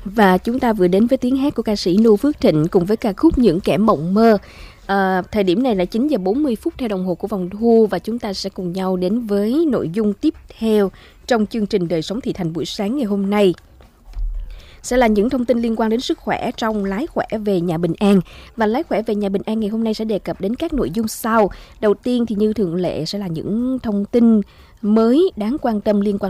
Và chúng ta vừa đến với tiếng hát của ca sĩ Nu Phước Thịnh cùng với ca khúc Những Kẻ Mộng Mơ. Thời điểm này là 9 giờ 40 phút theo đồng hồ của vòng thu, và chúng ta sẽ cùng nhau đến với nội dung tiếp theo trong chương trình Đời Sống Thị Thành buổi sáng ngày hôm nay. Sẽ là những thông tin liên quan đến sức khỏe trong Lái Khỏe Về Nhà Bình An. Và Lái Khỏe Về Nhà Bình An ngày hôm nay sẽ đề cập đến các nội dung sau. Đầu tiên thì như thường lệ sẽ là những thông tin mới đáng quan tâm liên quan